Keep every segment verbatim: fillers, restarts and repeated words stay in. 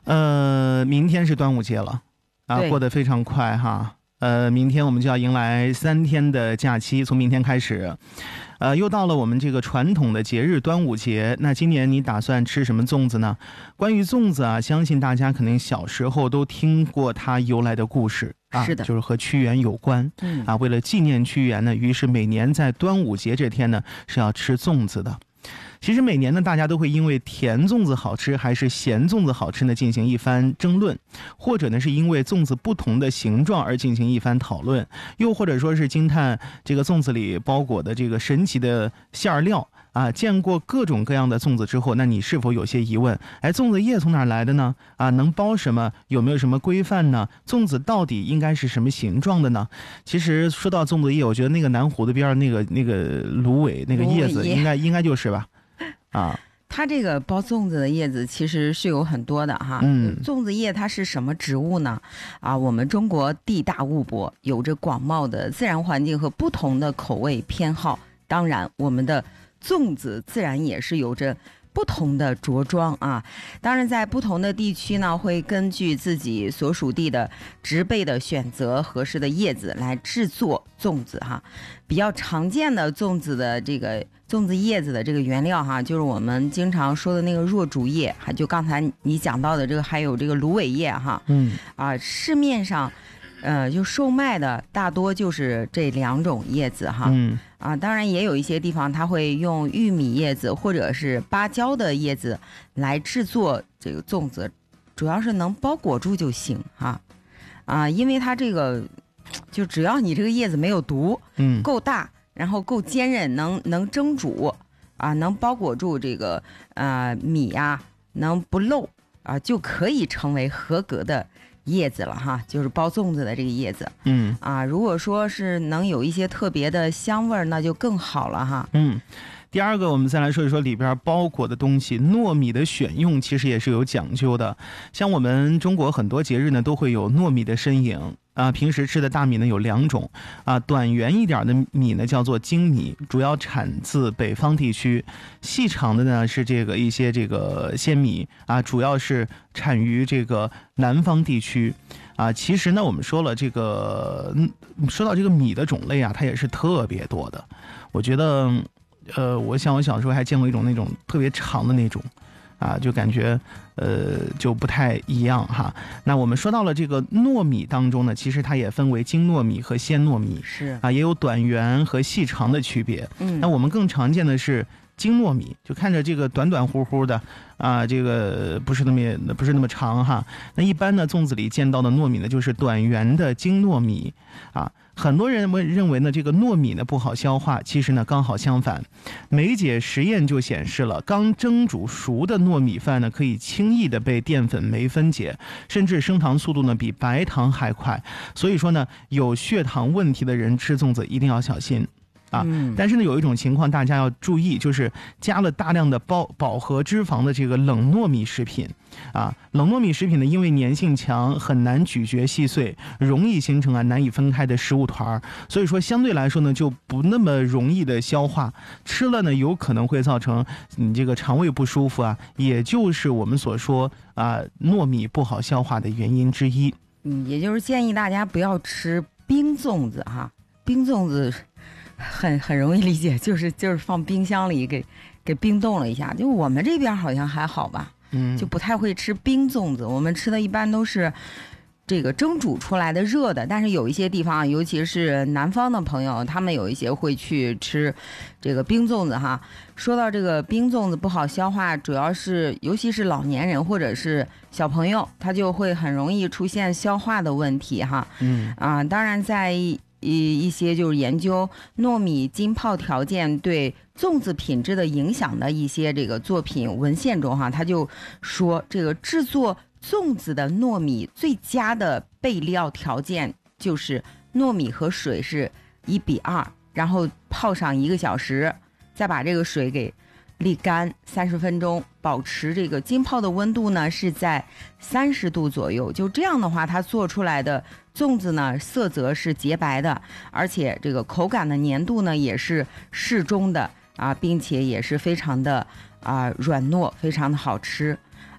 呃，明天是端午节了啊，过得非常快哈。呃，明天我们就要迎来三天的假期，从明天开始，呃，又到了我们这个传统的节日端午节。那今年你打算吃什么粽子呢？关于粽子啊，相信大家肯定小时候都听过它由来的故事啊， 是的， 就是和屈原有关。 嗯啊，为了纪念屈原呢，于是每年在端午节这天呢是要吃粽子的。其实每年呢，大家都会因为甜粽子好吃还是咸粽子好吃呢进行一番争论，或者呢是因为粽子不同的形状而进行一番讨论，又或者说是惊叹这个粽子里包裹的这个神奇的馅料啊。见过各种各样的粽子之后，那你是否有些疑问？哎，粽子叶从哪来的呢？啊，能包什么？有没有什么规范呢？粽子到底应该是什么形状的呢？其实说到粽子叶，我觉得那个南湖的边那个那个芦苇那个叶子应该应该就是吧。啊， 它这个包粽子的叶子其实是有很多的哈。 嗯， 粽子叶它是什么植物呢？啊，我们中国地大物博，有着广袤的自然环境和不同的口味偏好。当然，我们的粽子自然也是有着不同的着装啊。当然，在不同的地区呢，会根据自己所属地的植被的选择合适的叶子来制作粽子哈。比较常见的粽子的这个粽子叶子的这个原料哈，就是我们经常说的那个若竹叶，还就刚才你讲到的这个，还有这个芦苇叶哈。 嗯啊，市面上呃就售卖的大多就是这两种叶子哈。 嗯啊，当然也有一些地方它会用玉米叶子或者是芭蕉的叶子来制作这个粽子，主要是能包裹住就行哈。啊，因为它这个就只要你这个叶子没有毒， 嗯， 够大，然后够坚韧，能能蒸煮啊，能包裹住这个呃米呀、啊，能不漏啊，就可以成为合格的叶子了哈，就是包粽子的这个叶子。 嗯啊，如果说是能有一些特别的香味儿，那就更好了哈。 嗯。第二个，我们再来说一说里边包裹的东西。糯米的选用其实也是有讲究的，像我们中国很多节日呢都会有糯米的身影啊。平时吃的大米呢有两种啊，短圆一点的米呢叫做精米，主要产自北方地区；细长的呢是这个一些这个鲜米啊，主要是产于这个南方地区啊。其实呢，我们说了这个，说到这个米的种类啊，它也是特别多的。我觉得。呃，我想我小时候还见过一种那种特别长的那种，啊，就感觉呃就不太一样哈。那我们说到了这个糯米当中呢，其实它也分为精糯米和鲜糯米， 是啊，也有短圆和细长的区别。 嗯， 那我们更常见的是精糯米，就看着这个短短乎乎的啊，这个不是那么不是那么长哈。那一般呢，粽子里见到的糯米呢，就是短圆的精糯米啊。很多人认为呢，这个糯米呢不好消化，其实呢刚好相反。梅姐实验就显示了，刚蒸煮熟的糯米饭呢，可以轻易的被淀粉酶分解，甚至升糖速度呢比白糖还快。所以说呢，有血糖问题的人吃粽子一定要小心。啊，但是呢，有一种情况大家要注意，就是加了大量的饱饱和脂肪的这个冷糯米食品，啊，冷糯米食品呢，因为粘性强，很难咀嚼细碎，容易形成啊难以分开的食物团，所以说相对来说呢，就不那么容易的消化，吃了呢，有可能会造成你这个肠胃不舒服啊，也就是我们所说啊糯米不好消化的原因之一。 嗯，也就是建议大家不要吃冰粽子哈，冰粽子。很很容易理解，就是就是放冰箱里给给冰冻了一下。就我们这边好像还好吧， 嗯， 就不太会吃冰粽子。我们吃的一般都是这个蒸煮出来的热的，但是有一些地方，尤其是南方的朋友，他们有一些会去吃这个冰粽子哈。说到这个冰粽子不好消化，主要是尤其是老年人或者是小朋友，他就会很容易出现消化的问题哈。 嗯啊，当然在一一些就是研究糯米浸泡条件对粽子品质的影响的一些这个作品文献中哈，他就说这个制作粽子的糯米最佳的备料条件就是糯米和水是一比二，然后泡上一个小时，再把这个水给沥干三十分钟，保持这个浸泡的温度呢是在三十度左右。就这样的话，它做出来的粽子呢色泽是洁白的，而且这个口感的粘度呢也是适中的啊，并且也是非常的啊软糯，非常的好吃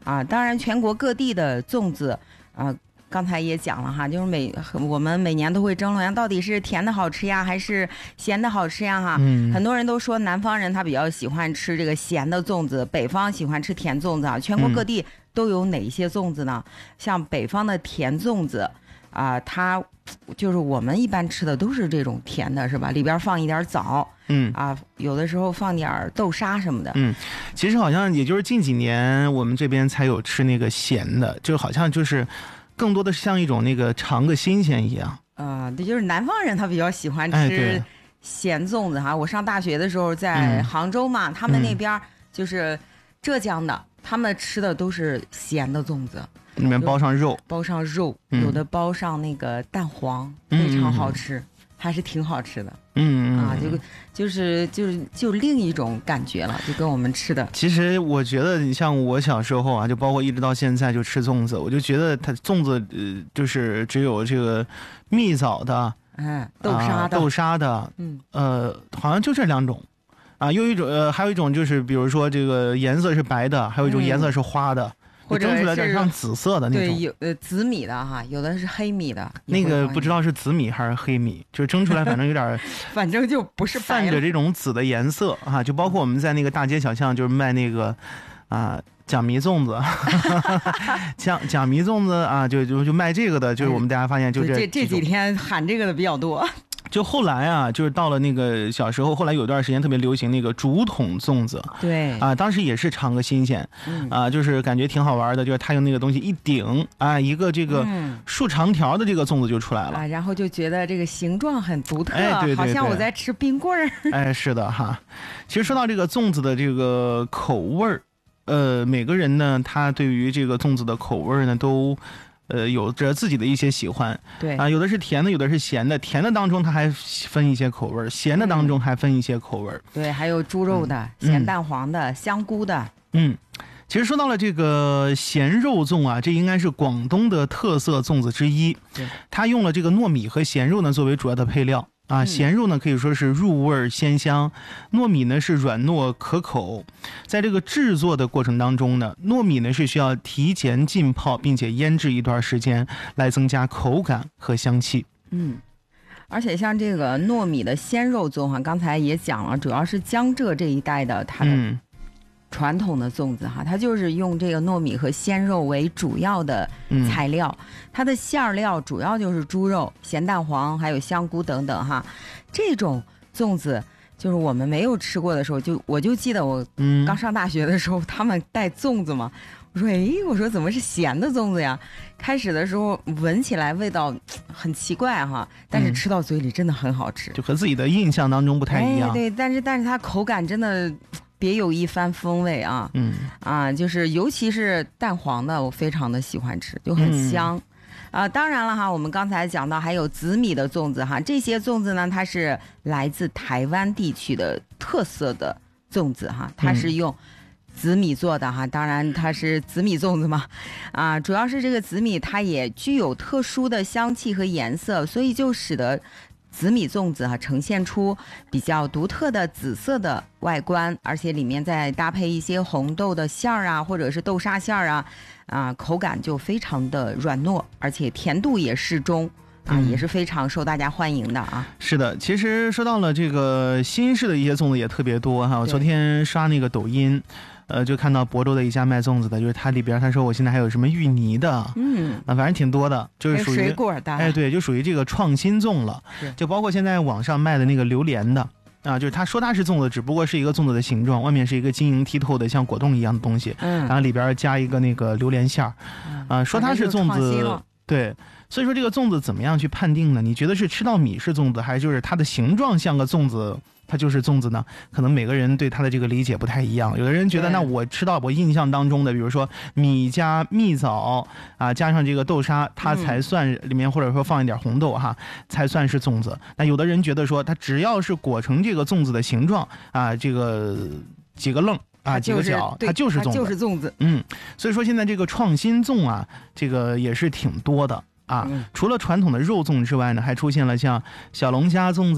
啊。当然，全国各地的粽子啊。刚才也讲了哈，就是每我们每年都会争论到底是甜的好吃呀，还是咸的好吃呀哈。嗯，很多人都说南方人他比较喜欢吃这个咸的粽子，北方喜欢吃甜粽子啊。全国各地都有哪一些粽子呢？嗯、像北方的甜粽子啊、呃，它就是我们一般吃的都是这种甜的，是吧？里边放一点枣，嗯啊，有的时候放点豆沙什么的。 嗯，其实好像也就是近几年我们这边才有吃那个咸的，就好像就是。更多的是像一种那个尝个新鲜一样啊、呃，对，就是南方人他比较喜欢吃咸粽子哈。哎、我上大学的时候在杭州嘛，嗯、他们那边就是浙江的，嗯、他们吃的都是咸的粽子， 里面包上肉， 包上肉，嗯、有的包上那个蛋黄，非常好吃。嗯嗯还是挺好吃的，嗯啊，就就是就是就另一种感觉了，就跟我们吃的。 其实我觉得，你像我小时候啊，就包括一直到现在就吃粽子，我就觉得它粽子呃，就是只有这个蜜枣的， 嗯，豆沙的，啊、 豆沙的，嗯，呃，好像就这两种，啊，又一种呃，还有一种就是比如说这个颜色是白的，还有一种颜色是花的。嗯或者蒸出来点像紫色的那种， 对，有呃紫米的哈，有的是黑米的。 那个不知道是紫米还是黑米，就是蒸出来反正有点， 反正就不是泛着这种紫的颜色啊。就包括我们在那个大街小巷，就是卖那个啊蒋迷粽子，蒋蒋迷粽子啊，就就就卖这个的，就是我们大家发现就这这这几天喊这个的比较多。 就后来啊，就是到了那个小时候，后来有段时间特别流行那个竹筒粽子， 对啊，当时也是尝个新鲜，嗯、啊，就是感觉挺好玩的，就是他用那个东西一顶啊，一个这个竖长条的这个粽子就出来了， 啊，然后就觉得这个形状很独特， 哎、对对对， 好像我在吃冰棍儿。 哎，是的哈。其实说到这个粽子的这个口味儿，呃，每个人呢，他对于这个粽子的口味儿呢，都。呃，有着自己的一些喜欢， 对啊，有的是甜的，有的是咸的。甜的当中它还分一些口味，咸的当中还分一些口味。 对，还有猪肉的、嗯、咸蛋黄的、嗯、香菇的。 嗯，其实说到了这个咸肉粽啊，这应该是广东的特色粽子之一。 对， 它用了这个糯米和咸肉呢作为主要的配料。啊，咸肉呢可以说是入味鲜香，糯米呢是软糯可口。在这个制作的过程当中呢，糯米呢是需要提前浸泡，并且腌制一段时间，来增加口感和香气。 嗯，而且像这个糯米的鲜肉粽哈，刚才也讲了，主要是江浙这一带的它的、嗯。传统的粽子哈，它就是用这个糯米和鲜肉为主要的材料，嗯、它的馅料主要就是猪肉、咸蛋黄还有香菇等等哈。这种粽子就是我们没有吃过的时候，就我就记得我刚上大学的时候，嗯、他们带粽子嘛，我说哎，我说怎么是咸的粽子呀？开始的时候闻起来味道很奇怪哈，但是吃到嘴里真的很好吃， 就和自己的印象当中不太一样。 哎、对，但是但是它口感真的。别有一番风味啊，嗯啊，就是尤其是蛋黄的，我非常的喜欢吃，就很香，嗯、啊，当然了哈，我们刚才讲到还有紫米的粽子哈，这些粽子呢，它是来自台湾地区的特色的粽子哈，它是用紫米做的哈，当然它是紫米粽子嘛，啊，主要是这个紫米它也具有特殊的香气和颜色，所以就使得。紫米粽子啊，呈现出比较独特的紫色的外观，而且里面再搭配一些红豆的馅儿啊，或者是豆沙馅儿啊，啊，口感就非常的软糯，而且甜度也适中啊，嗯、也是非常受大家欢迎的啊。 是的，其实说到了这个新式的一些粽子也特别多哈，我昨天刷那个抖音。呃，就看到亳州的一家卖粽子的，就是它里边他说我现在还有什么芋泥的，嗯，啊，反正挺多的，就是属于水果的， 哎，对，就属于这个创新粽了，就包括现在网上卖的那个榴莲的，啊，就是他说它是粽子，只不过是一个粽子的形状，外面是一个晶莹剔透的像果冻一样的东西，嗯，然后里边加一个那个榴莲馅儿，啊，说它是粽子，对。所以说这个粽子怎么样去判定呢？你觉得是吃到米是粽子，还是就是它的形状像个粽子，它就是粽子呢？可能每个人对它的这个理解不太一样。有的人觉得，那我吃到我印象当中的，比如说米加蜜枣啊，加上这个豆沙，它才算里面或者说放一点红豆哈，才算是粽子。那有的人觉得说，它只要是裹成这个粽子的形状啊，这个几个愣。啊，几个角，它就是粽子， 就是粽子。 嗯，所以说现在这个创新粽啊，这个也是挺多的。啊，除了传统的肉粽之外呢，还出现了像小龙虾粽子呀，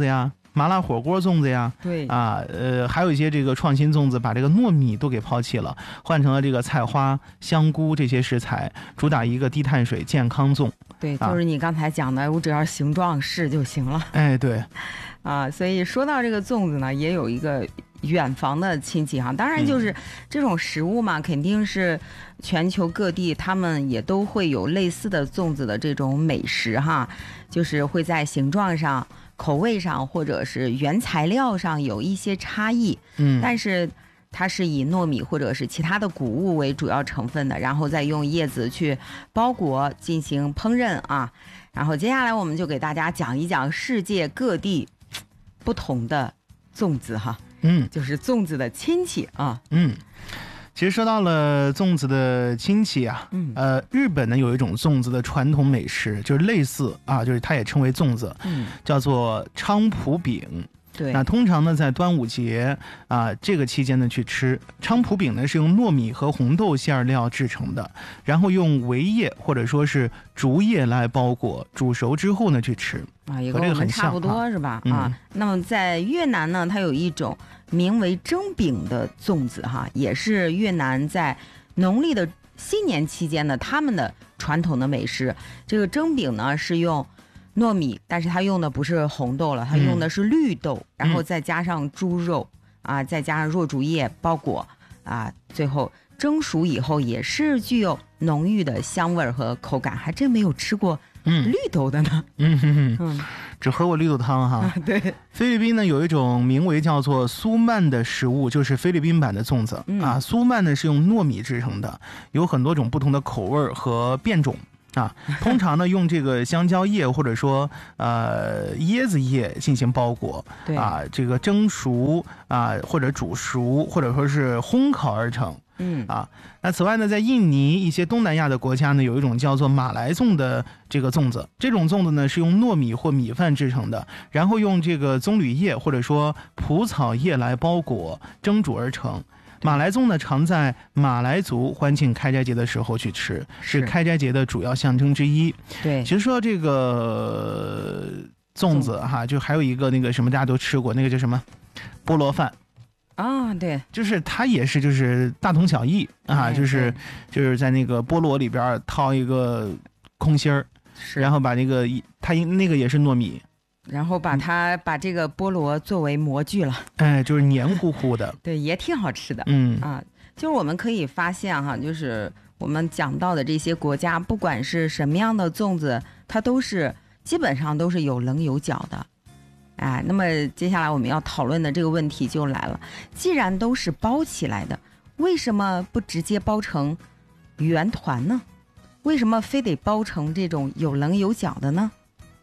麻辣火锅粽子呀， 对啊，呃，还有一些这个创新粽子把这个糯米都给抛弃了，换成了这个菜花、香菇这些食材，主打一个低碳水健康粽。 对，就是你刚才讲的，我只要形状是就行了。 哎，对， 啊，所以说到这个粽子呢，也有一个远房的亲戚哈，当然就是这种食物嘛，嗯、肯定是全球各地他们也都会有类似的粽子的这种美食哈，就是会在形状上、口味上或者是原材料上有一些差异， 嗯， 但是它是以糯米或者是其他的谷物为主要成分的，然后再用叶子去包裹进行烹饪啊。然后接下来我们就给大家讲一讲世界各地不同的粽子哈。 嗯， 就是粽子的亲戚啊。 嗯，其实说到了粽子的亲戚啊，嗯，呃，日本呢有一种粽子的传统美食，就是类似啊，就是它也称为粽子，嗯，叫做菖蒲饼。 对， 那通常呢在端午节啊这个期间呢去吃菖蒲饼呢，是用糯米和红豆馅料制成的，然后用苇叶或者说是竹叶来包裹，煮熟之后呢去吃。 啊，也跟我们差不多是吧？ 嗯、 啊，那么在越南呢，它有一种名为蒸饼的粽子哈，也是越南在农历的新年期间呢他们的传统的美食。这个蒸饼呢是用糯米，但是它用的不是红豆了，它用的是绿豆，嗯、然后再加上猪肉啊，再加上若竹叶包裹啊，最后蒸熟以后也是具有浓郁的香味和口感，还真没有吃过绿豆的呢。 嗯哼哼，嗯，只喝过绿豆汤哈。 啊、对， 菲律宾呢有一种名为叫做苏曼的食物，就是菲律宾版的粽子、嗯、啊。苏曼呢是用糯米制成的，有很多种不同的口味和变种。啊，通常呢用这个香蕉叶或者说呃椰子叶进行包裹， 对啊，这个蒸熟啊或者煮熟或者说是烘烤而成。 嗯啊，那此外呢，在印尼一些东南亚的国家呢，有一种叫做马来粽的这个粽子，这种粽子呢是用糯米或米饭制成的，然后用这个棕榈叶或者说蒲草叶来包裹蒸煮而成。马来粽呢，常在马来族欢庆开斋节的时候去吃，是开斋节的主要象征之一。 对， 其实说这个粽子哈，就还有一个那个什么大家都吃过，那个叫什么菠萝饭啊，对，就是它也是就是大同小异啊，就是就是在那个菠萝里边掏一个空心儿，然后把那个它那个也是糯米。 然后把它、嗯、把这个菠萝作为模具了， 哎，就是黏糊糊的， 对，也挺好吃的， 嗯啊，就是我们可以发现哈，就是我们讲到的这些国家，不管是什么样的粽子，它都是基本上都是有棱有角的，哎，那么接下来我们要讨论的这个问题就来了，既然都是包起来的，为什么不直接包成圆团呢？为什么非得包成这种有棱有角的呢？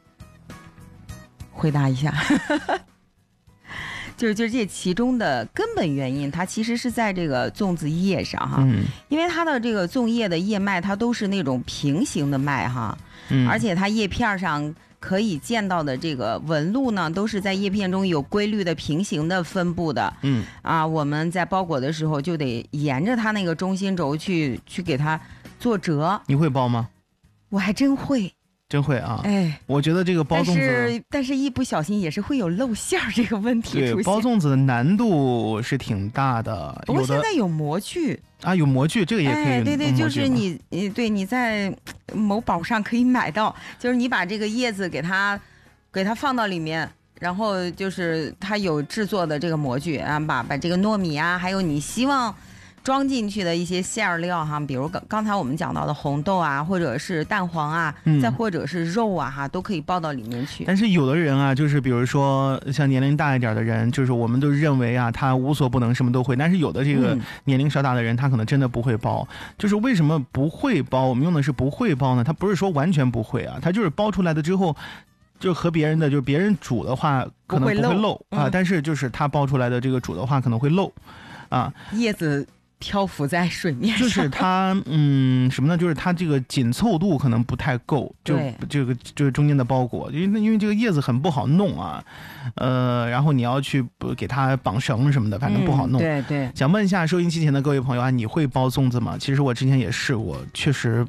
回答一下就是就是这其中的根本原因，它其实是在这个粽子叶上哈、嗯，因为它的这个粽叶的叶脉它都是那种平行的脉哈、嗯，而且它叶片上可以见到的这个纹路呢，都是在叶片中有规律的平行的分布的，嗯啊，我们在包裹的时候就得沿着它那个中心轴去去给它做折。 你会包吗？ 我还真会。 真会啊！ 哎， 我觉得这个包粽子， 但是但是一不小心也是会有露馅这个问题出现。 对，包粽子的难度是挺大的。 不过现在有模具啊，有模具，这个也可以。 哎，对对，就是你，对你在某宝上可以买到，就是你把这个叶子给它给它放到里面，然后就是它有制作的这个模具啊，把把这个糯米啊，还有你希望装进去的一些馅料哈，比如刚刚才我们讲到的红豆啊，或者是蛋黄啊，嗯、再或者是肉啊哈，都可以包到里面去。 但是有的人啊，就是比如说像年龄大一点的人，就是我们都认为啊，他无所不能，什么都会。但是有的这个年龄稍大的人，他可能真的不会包。就是为什么不会包？我们用的是不会包呢？他不是说完全不会啊，他就是包出来的之后。就和别人的，就是别人煮的话可能不会漏啊、嗯，但是就是他包出来的这个煮的话可能会漏，啊， 叶子漂浮在水面上， 就是它，嗯，什么呢？就是它这个紧凑度可能不太够，就这个就是中间的包裹，因为因为这个叶子很不好弄啊，呃，然后你要去给它绑绳什么的，反正不好弄。 嗯、对对。 想问一下收音机前的各位朋友啊，你会包粽子吗？其实我之前也试过，确实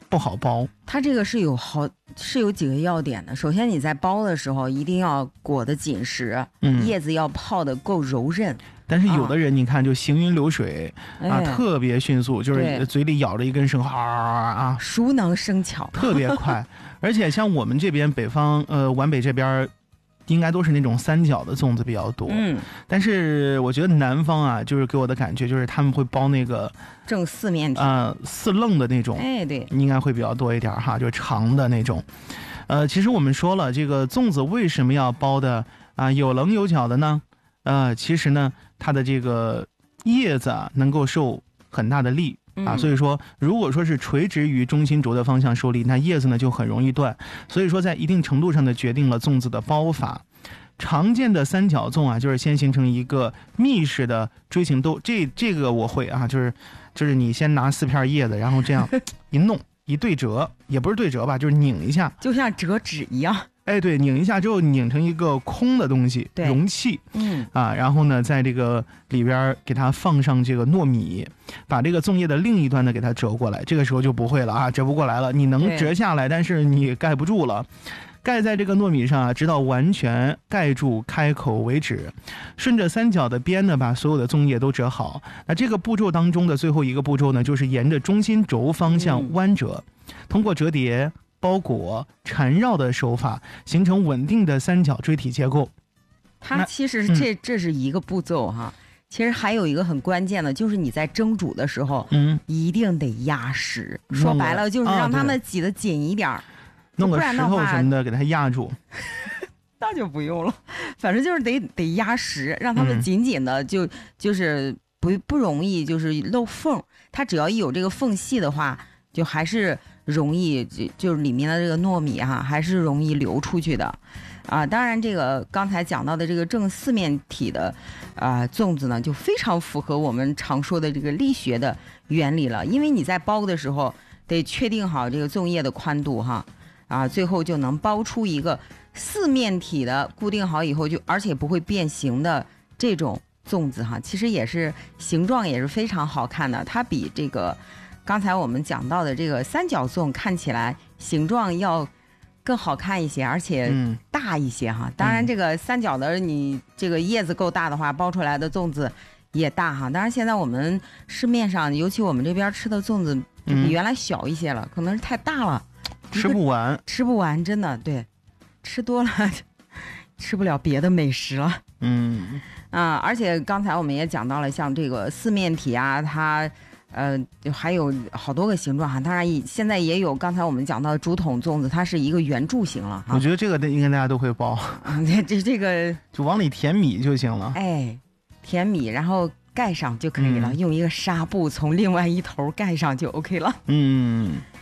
不好包。 它这个是有好是有几个要点的。首先你在包的时候一定要裹得紧实， 嗯， 叶子要泡得够柔韧。 但是有的人你看就行云流水、 啊、 啊、 哎， 特别迅速，就是嘴里咬着一根绳啊啊， 熟能生巧， 特别快。而且像我们这边北方呃皖北这边应该都是那种三角的粽子比较多， 嗯， 但是我觉得南方啊，就是给我的感觉就是他们会包那个正四面体啊、呃、四愣的那种， 哎，对， 应该会比较多一点哈，就是长的那种。呃，其实我们说了，这个粽子为什么要包的啊、呃、有棱有角的呢？呃，其实呢，它的这个叶子啊能够受很大的力啊， 嗯、 所以说如果说是垂直于中心轴的方向受力，那叶子呢就很容易断。所以说在一定程度上的决定了粽子的包法。常见的三角粽啊，就是先形成一个密实的锥形兜，这这个我会啊，就是就是你先拿四片叶子，然后这样一弄一对折，也不是对折吧，就是拧一下， 就像折纸一样。 哎，对，拧一下之后拧成一个空的东西，容器， 嗯啊，然后呢，在这个里边给它放上这个糯米，把这个粽叶的另一端呢给它折过来，这个时候就不会了啊，折不过来了，你能折下来，但是你盖不住了。盖在这个糯米上啊，直到完全盖住开口为止。顺着三角的边呢，把所有的粽叶都折好。那这个步骤当中的最后一个步骤呢，就是沿着中心轴方向弯折，嗯、通过折叠、包裹、缠绕的手法，形成稳定的三角锥体结构。 它其实这、嗯、这是一个步骤哈。其实还有一个很关键的，就是你在蒸煮的时候，嗯，一定得压实。说白了就是让它们挤得紧一点。啊弄个石头什么的给它压住， 那就不用了，反正就是得得压实，让它们紧紧的就、嗯、就是不不容易就是漏缝。它只要一有这个缝隙的话，就还是容易就就是里面的这个糯米哈、啊，还是容易流出去的啊。当然，这个刚才讲到的这个正四面体的啊粽子呢，就非常符合我们常说的这个力学的原理了，因为你在包的时候得确定好这个粽叶的宽度哈。啊，最后就能包出一个四面体的，固定好以后就而且不会变形的这种粽子哈，其实也是形状也是非常好看的。它比这个刚才我们讲到的这个三角粽看起来形状要更好看一些，而且大一些哈。嗯、当然，这个三角的你这个叶子够大的话，包出来的粽子也大哈。当然，现在我们市面上，尤其我们这边吃的粽子就比原来小一些了，嗯、可能是太大了。 吃不完， 吃不完，真的对，吃多了吃不了别的美食了。 嗯啊，而且刚才我们也讲到了，像这个四面体啊，它呃还有好多个形状哈。当然，现在也有刚才我们讲到的竹筒粽子，它是一个圆柱形了。 我觉得这个应该大家都会包。 啊，这这个就往里填米就行了。 哎，填米，然后盖上就可以了，嗯、用一个纱布从另外一头盖上就 OK 了。 嗯。